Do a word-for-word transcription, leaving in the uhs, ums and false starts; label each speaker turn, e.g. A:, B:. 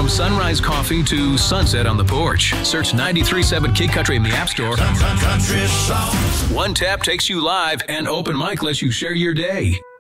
A: From sunrise coffee to sunset on the porch, search ninety-three point seven Kid Country in the App Store. One tap takes you live, and open mic lets you share your day.